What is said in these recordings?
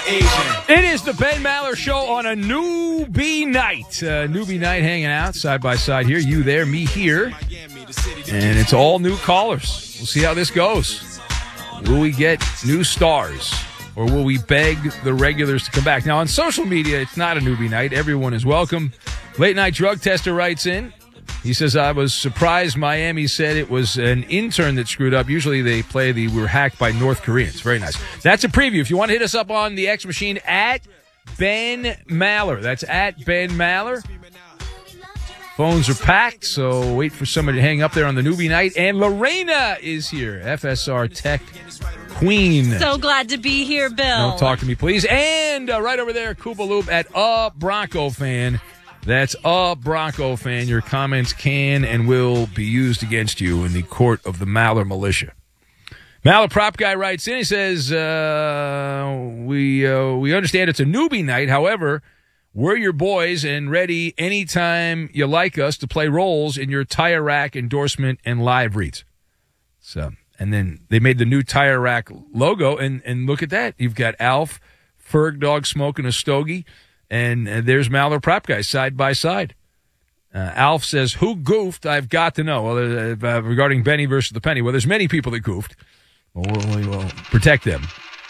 It is the Ben Maller Show on a newbie night. Newbie night hanging out side by side here. You there, me here. And it's all new callers. We'll see how this goes. Will we get new stars? Or will we beg the regulars to come back? Now, on social media, it's not a newbie night. Everyone is welcome. Late Night Drug Tester writes in. He says, I was surprised Miami said it was an intern that screwed up. Usually they play we were hacked by North Koreans. Very nice. That's a preview. If you want to hit us up on the X Machine, at Ben Maller. That's at Ben Maller. Phones are packed, so wait for somebody to hang up there on the newbie night. And Lorena is here, FSR Tech Queen. So glad to be here, Bill. Don't talk to me, please. And right over there, Koopa Loop at A Bronco Fan. That's A Bronco Fan. Your comments can and will be used against you in the court of the Maller Militia. Maller Prop Guy writes in. He says, we understand it's a newbie night. However, we're your boys and ready anytime you like us to play roles in your Tire Rack endorsement and live reads. So, and then they made the new Tire Rack logo, and look at that. You've got Alf, Ferg Dog smoking a stogie, and there's Maller Prop Guy side by side. Alf says, who goofed? I've got to know. Well, regarding Benny versus the Penny, well, there's many people that goofed. We'll protect them.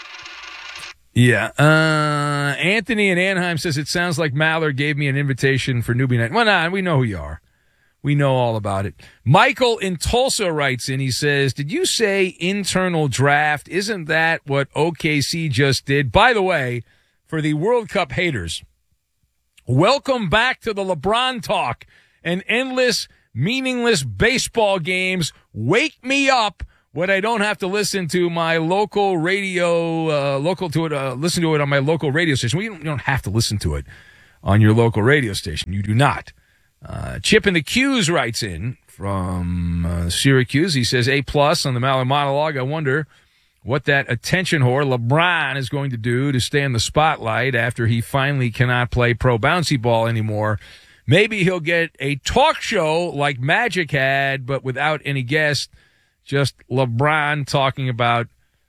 Yeah. Anthony in Anaheim says, it sounds like Maller gave me an invitation for newbie night. Well, we know who you are. We know all about it. Michael in Tulsa writes in. He says, did you say internal draft? Isn't that what OKC just did? By the way, for the World Cup haters, welcome back to the LeBron talk and endless, meaningless baseball games. Wake me up when I don't have to listen to my local radio, listen to it on my local radio station. You don't have to listen to it on your local radio station. You do not. Chip in the Q's writes in from Syracuse. He says, A+ on the Maller monologue. I wonder what that attention whore LeBron is going to do to stay in the spotlight after he finally cannot play pro bouncy ball anymore. Maybe he'll get a talk show like Magic had, but without any guests. Just LeBron talking about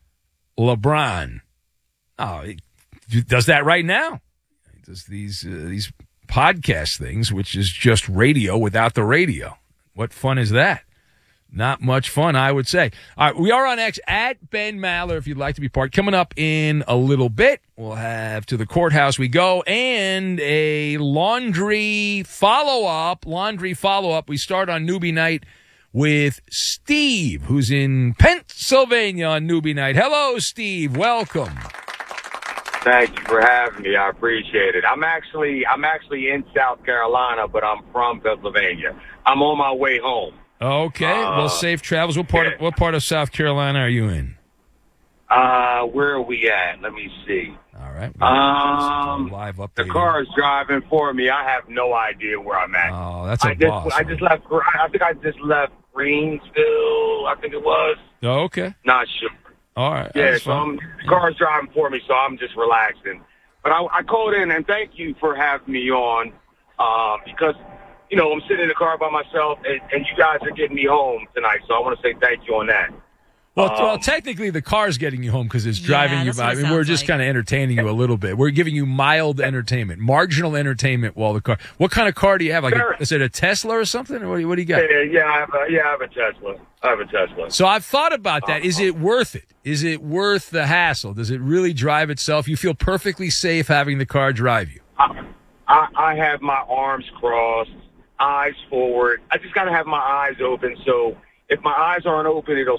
LeBron. Oh, he does that right now. He does these podcast things, which is just radio without the radio. What fun is that? Not much fun, I would say. All right, we are on X at Ben Maller if you'd like to be part. Coming up in a little bit, we'll have To the Courthouse We Go and a laundry follow-up. We start on newbie night with Steve, who's in Pennsylvania on newbie night. Hello, Steve. Welcome. Thank you for having me. I appreciate it. I'm actually in South Carolina, but I'm from Pennsylvania. I'm on my way home. Okay. Well, safe travels. What part of South Carolina are you in? Where are we at? Let me see. All right. Live update. The car is driving for me. I have no idea where I'm at. Oh, that's a boss. I just left. I think I just left Greensville. I think it was. Oh, okay. Not sure. All right. Yeah. So the car's driving for me, so I'm just relaxing. But I called in and thank you for having me on because I'm sitting in the car by myself and you guys are getting me home tonight. So I want to say thank you on that. Well, technically, the car's getting you home because it's driving you by. I mean, we're just kind of entertaining you a little bit. We're giving you mild entertainment, marginal entertainment while the car. What kind of car do you have? Is it a Tesla or something? Or what do you got? Yeah, I have a Tesla. I have a Tesla. So I've thought about that. Is it worth it? Is it worth the hassle? Does it really drive itself? You feel perfectly safe having the car drive you? I have my arms crossed, eyes forward. I just got to have my eyes open so. If my eyes aren't open, it'll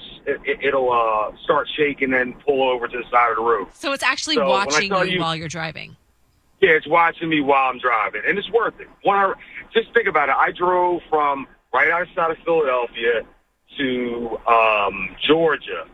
start shaking and pull over to the side of the road. So it's actually watching you while you're driving. Yeah, it's watching me while I'm driving, and it's worth it. Just think about it. I drove from right outside of Philadelphia to Georgia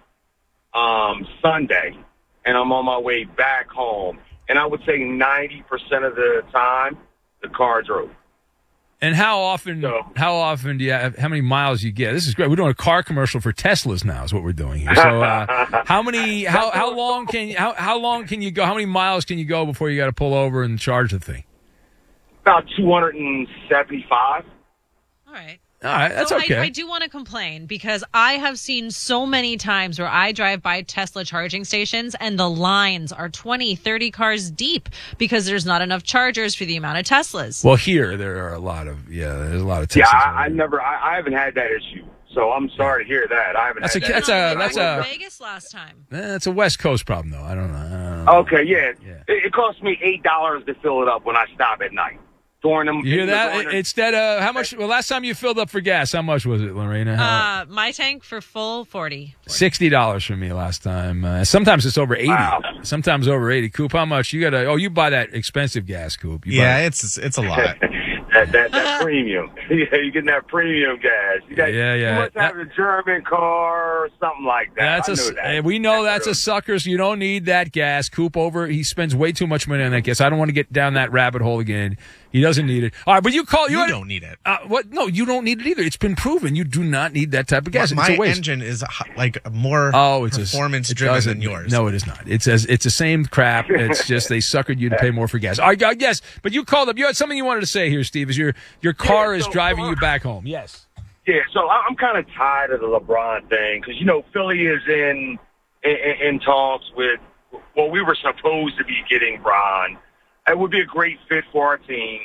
Sunday, and I'm on my way back home. And I would say 90% of the time, the car drove. And how often do you have, how many miles you get? This is great. We're doing a car commercial for Teslas now is what we're doing here. So, how long can you go? How many miles can you go before you got to pull over and charge the thing? About 275. All right. All right, that's okay. I do want to complain because I have seen so many times where I drive by Tesla charging stations and the lines are 20, 30 cars deep because there's not enough chargers for the amount of Teslas. Well, here there are there's a lot of Teslas. Yeah, I haven't had that issue. So I'm sorry to hear that. I haven't had that. That's Vegas last time. That's a West Coast problem, though. I don't know. Okay, yeah. It cost me $8 to fill it up when I stop at night. You hear that? Instead of how much? Well, last time you filled up for gas, how much was it, Lorena? My tank for full $40. $60 for me last time. Sometimes it's over $80. Wow. Sometimes over $80. Coop, how much? You gotta. Oh, you buy that expensive gas, Coop. It's a lot. that premium. Yeah, you're getting that premium gas. You must have a German car or something like that. We know that's a sucker, so you don't need that gas. Coop he spends way too much money on that gas. I don't want to get down that rabbit hole again. He doesn't need it. All right, but you don't need it. What? No, you don't need it either. It's been proven. You do not need that type of gas. My it's a waste. engine is more performance driven than yours. No, it is not. It's the same crap. It's just they suckered you to pay more for gas. All right, yes, but you called up. You had something you wanted to say here, Steve. Is your car is driving you back home? Yes. Yeah. So I'm kind of tired of the LeBron thing because Philly is in talks with. Well, we were supposed to be getting Bron. It would be a great fit for our team.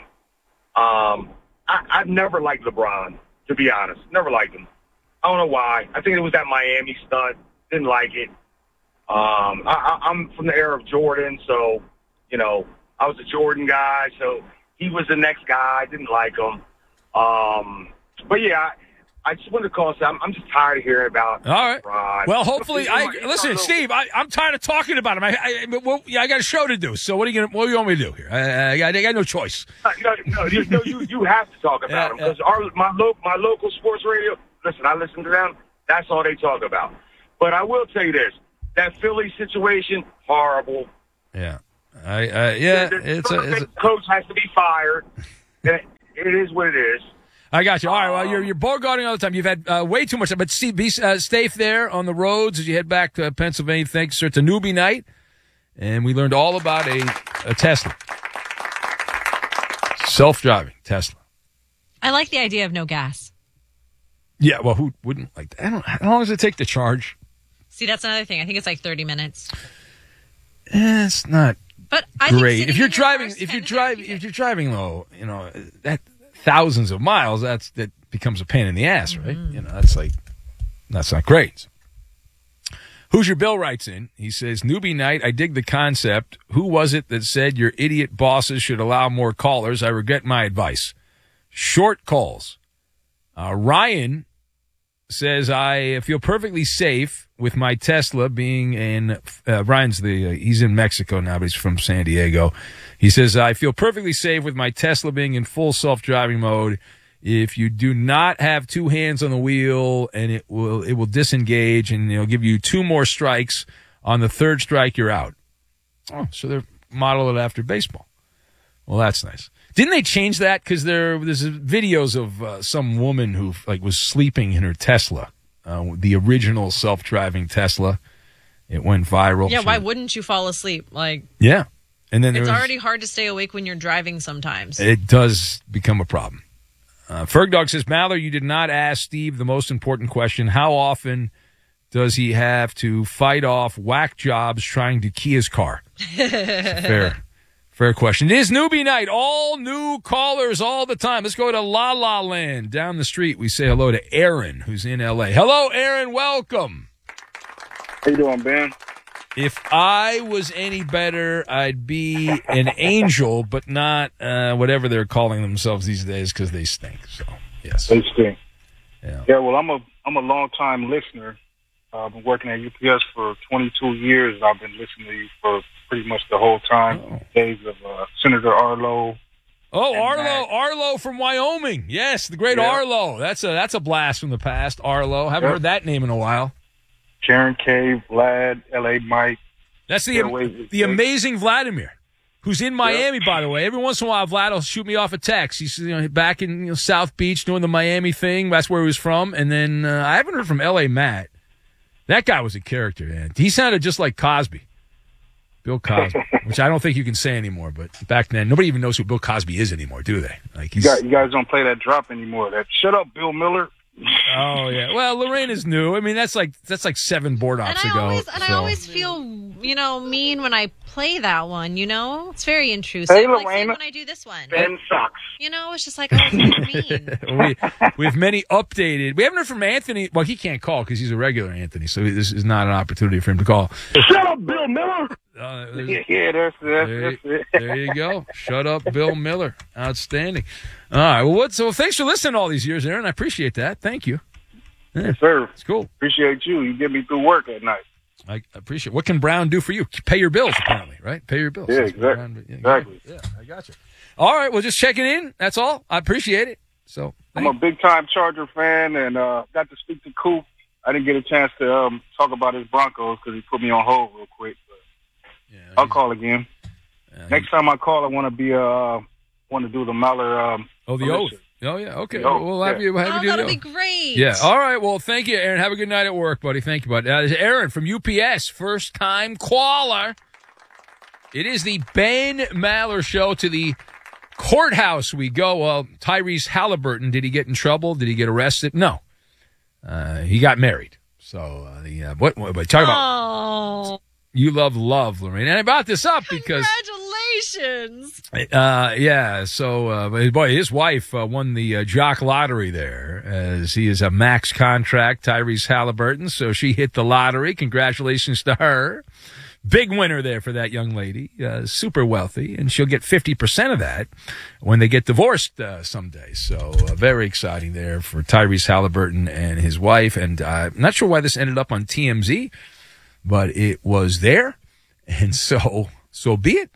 I've never liked LeBron, to be honest. Never liked him. I don't know why. I think it was that Miami stunt. Didn't like it. I'm from the era of Jordan, so, I was a Jordan guy. So he was the next guy. I didn't like him. But, yeah, I just wanted to call. So I'm just tired of hearing about. All right. LeBron. Well, hopefully, listen, Steve. I'm tired of talking about him. I got a show to do. So what do you want me to do here? I got no choice. No, you have to talk about him because my local sports radio. Listen, I listen to them. That's all they talk about. But I will tell you this: that Philly situation, horrible. Yeah, the coach has to be fired. It is what it is. I got you. All right. Well, you're bogarting all the time. You've had way too much time. But be safe there on the roads as you head back to Pennsylvania. Thanks, sir. It's a newbie night, and we learned all about a Tesla, self-driving Tesla. I like the idea of no gas. Yeah. Well, who wouldn't like that? How long does it take to charge? See, that's another thing. I think it's like 30 minutes. It's not. But I great. think If you're driving low, that. Thousands of miles, that becomes a pain in the ass, right? Mm-hmm. That's not great. Hoosier Bill writes in, he says, newbie night, I dig the concept. Who was it that said your idiot bosses should allow more callers? I regret my advice. Short calls. Ryan says, I feel perfectly safe with my Tesla being in, he's in Mexico now, but he's from San Diego. He says, I feel perfectly safe with my Tesla being in full self-driving mode. If you do not have two hands on the wheel and it will disengage and it'll give you two more strikes. On the third strike, you're out. Oh, so they're modeled it after baseball. Well, that's nice. Didn't they change that? Because there's videos of some woman who was sleeping in her Tesla, the original self-driving Tesla. It went viral. Yeah, why wouldn't you fall asleep? Yeah. And then it's already hard to stay awake when you're driving sometimes. It does become a problem. Fergdog says, Maller, you did not ask Steve the most important question. How often does he have to fight off whack jobs trying to key his car? Fair question. It is newbie night. All new callers all the time. Let's go to La La Land. Down the street, we say hello to Aaron, who's in L.A. Hello, Aaron. Welcome. How you doing, Ben? If I was any better, I'd be an angel, but not whatever they're calling themselves these days because they stink. So, yes. They stink. Yeah, well, I'm a long-time listener. I've been working at UPS for 22 years, and I've been listening to you for pretty much the whole time. Days of Senator Arlo. Oh, Arlo from Wyoming. Yes, the great Arlo. That's a blast from the past, Arlo. Haven't heard that name in a while. Sharon K., Vlad, L.A. Mike. That's the amazing Vladimir, who's in Miami, by the way. Every once in a while, Vlad will shoot me off a text. He's back in South Beach doing the Miami thing. That's where he was from. And then I haven't heard from L.A. Matt. That guy was a character, man. He sounded just like Cosby. Bill Cosby, which I don't think you can say anymore, but back then, nobody even knows who Bill Cosby is anymore, do they? Like you guys don't play that drop anymore. That shut up, Bill Miller. Oh yeah. Well, Lorraine is new. I mean, that's like 7 board ops ago. I always feel, mean when I play that one. It's very intrusive. Hey, like when I do this one. Ben sucks. It's just like, oh, it's mean. we have many updated. We haven't heard from Anthony. Well, he can't call because he's a regular Anthony, so this is not an opportunity for him to call. Shut up, Bill Miller. That's it. There you go. Shut up, Bill Miller. Outstanding. All right. Well, so thanks for listening all these years, Aaron. I appreciate that. Thank you. Yeah, yes, sir. It's cool. Appreciate you. You get me through work at night. I appreciate it. What can Brown do for you? Pay your bills, apparently, right? Pay your bills. Yeah, exactly. Exactly. Yeah, I got you. All right. Well, just checking in. That's all. I appreciate it. So I'm a big-time Charger fan, and got to speak to Coop. I didn't get a chance to talk about his Broncos because he put me on hold real quick. But I'll call again. Next time I call, I want to do the Maller. The oath. Oh, yeah. Okay. We'll have you do that'll be great. Yeah. All right. Well, thank you, Aaron. Have a good night at work, buddy. Thank you, buddy. This is Aaron from UPS, first-time caller. It is the Ben Maller Show. To the courthouse we go. Well, Tyrese Halliburton, did he get in trouble? Did he get arrested? No. He got married. So, talk about... You love, Lorraine. And I brought this up because... Congratulations. So, his wife won the jock lottery there, as he is a max contract, Tyrese Halliburton. So she hit the lottery. Congratulations to her. Big winner there for that young lady. Super wealthy. And she'll get 50% of that when they get divorced someday. So very exciting there for Tyrese Halliburton and his wife. And I'm not sure why this ended up on TMZ, but it was there. And so be it.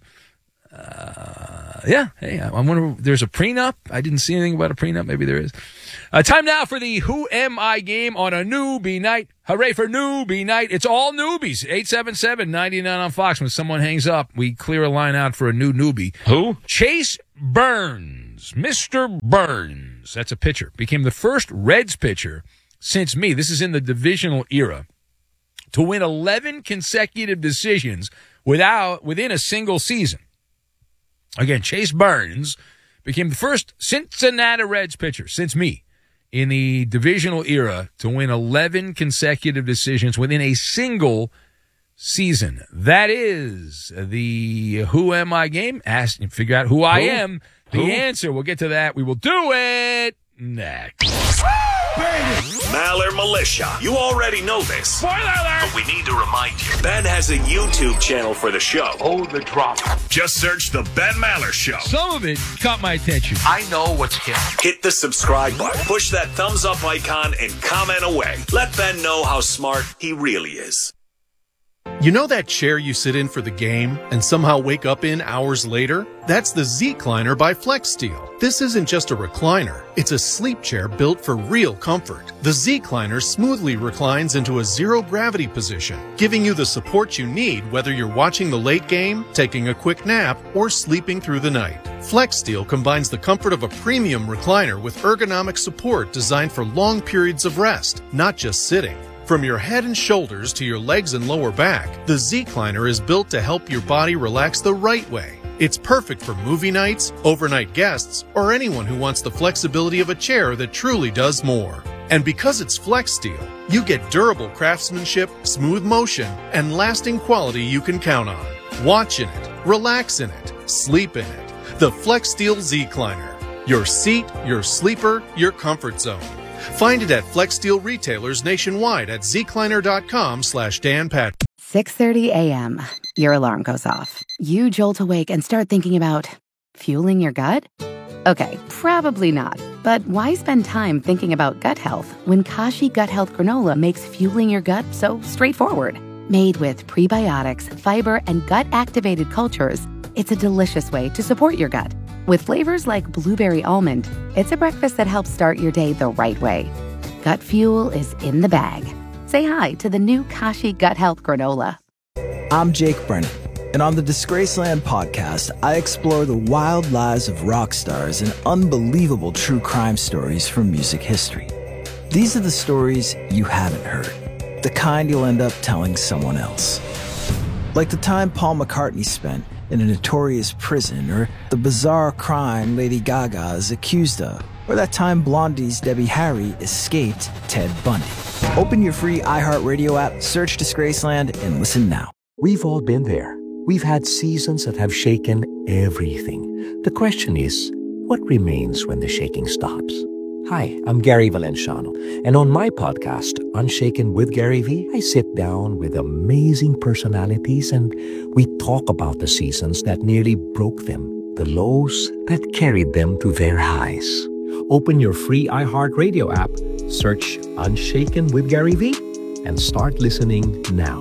Hey, I wonder if there's a prenup. I didn't see anything about a prenup. Maybe there is. Time now for the Who Am I game on a newbie night. Hooray for newbie night. It's all newbies. 877-99 on Fox. When someone hangs up, we clear a line out for a new newbie. Who? Chase Burns. Mr. Burns. That's a pitcher. Became the first Reds pitcher since me. This is in the divisional era. To win 11 consecutive decisions within a single season. Again, Chase Burns became the first Cincinnati Reds pitcher since me in the divisional era to win 11 consecutive decisions within a single season. That is the Who Am I game. Ask and figure out who I am. The answer. We'll get to that. We will do it next. Maller Militia. You already know this. Spoiler alert! But we need to remind you. Ben has a YouTube channel for the show. Hold the drop. Just search The Ben Maller Show. Some of it caught my attention. I know what's killing. Hit the subscribe button. Push that thumbs up icon and comment away. Let Ben know how smart he really is. You know that chair you sit in for the game and somehow wake up in hours later? That's the Z-Cliner by FlexSteel. This isn't just a recliner. It's a sleep chair built for real comfort. The Z-Cliner smoothly reclines into a zero-gravity position, giving you the support you need whether you're watching the late game, taking a quick nap, or sleeping through the night. FlexSteel combines the comfort of a premium recliner with ergonomic support designed for long periods of rest, not just sitting. From your head and shoulders to your legs and lower back, the Z-Cliner is built to help your body relax the right way. It's perfect for movie nights, overnight guests, or anyone who wants the flexibility of a chair that truly does more. And because it's FlexSteel, you get durable craftsmanship, smooth motion, and lasting quality you can count on. Watch in it, relax in it, sleep in it. The FlexSteel Z-Cliner. Your seat, your sleeper, your comfort zone. Find it at FlexSteel retailers nationwide at zcliner.com/Dan 6:30 a.m. Your alarm goes off. You jolt awake and start thinking about fueling your gut? Okay, probably not. But why spend time thinking about gut health when Kashi Gut Health Granola makes fueling your gut so straightforward? Made with prebiotics, fiber, and gut-activated cultures, it's a delicious way to support your gut. With flavors like blueberry almond, it's a breakfast that helps start your day the right way. Gut fuel is in the bag. Say hi to the new Kashi Gut Health Granola. I'm Jake Brennan, and on the Disgraceland podcast, I explore the wild lives of rock stars and unbelievable true crime stories from music history. These are the stories you haven't heard, the kind you'll end up telling someone else. Like the time Paul McCartney spent in a notorious prison, or the bizarre crime Lady Gaga is accused of, or that time Blondie's Debbie Harry escaped Ted Bundy. Open your free iHeartRadio app, search Disgraceland, and listen now. We've all been there. We've had seasons that have shaken everything. The question is, what remains when the shaking stops? Hi, I'm Gary Valenciano, and on my podcast, Unshaken with Gary V, I sit down with amazing personalities and we talk about the seasons that nearly broke them, the lows that carried them to their highs. Open your free iHeartRadio app, search Unshaken with Gary V, and start listening now.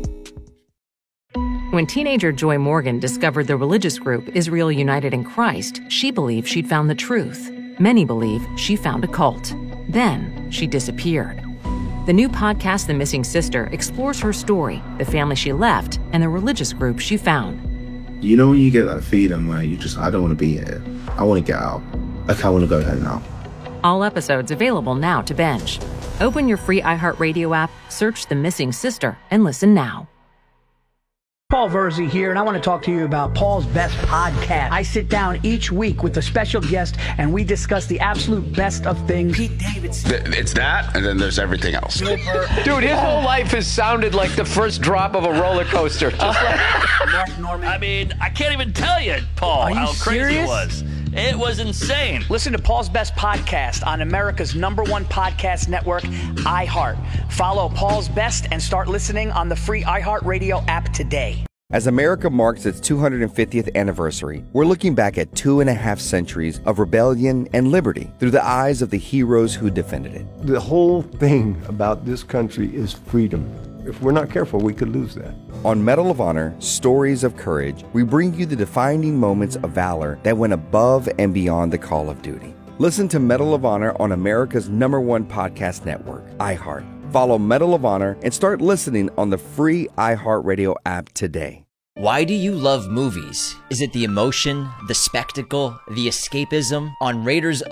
When teenager Joy Morgan discovered the religious group Israel United in Christ, she believed she'd found the truth. Many believe she found a cult. Then she disappeared. The new podcast, The Missing Sister, explores her story, the family she left, and the religious group she found. You know when you get that feeling where I don't want to be here. I want to get out. Like, I want to go home now. All episodes available now to binge. Open your free iHeartRadio app, search The Missing Sister, and listen now. Paul Verzi here, and I want to talk to you about Paul's Best Podcast. I sit down each week with a special guest, and we discuss the absolute best of things. Pete Davidson. It's that, and then there's everything else. Dude, his whole life has sounded like the first drop of a roller coaster. Just like Mark Norman. I mean, I can't even tell you, Paul, how crazy it was. It was insane. Listen to Paul's Best Podcast on America's #1 podcast network, iHeart. Follow Paul's Best and start listening on the free iHeartRadio app today. As America marks its 250th anniversary, we're looking back at 2.5 centuries of rebellion and liberty through the eyes of the heroes who defended it. The whole thing about this country is freedom. If we're not careful, we could lose that. On Medal of Honor, Stories of Courage, we bring you the defining moments of valor that went above and beyond the call of duty. Listen to Medal of Honor on America's #1 podcast network, iHeart. Follow Medal of Honor and start listening on the free iHeartRadio app today. Why do you love movies? Is it the emotion, the spectacle, the escapism? On Raiders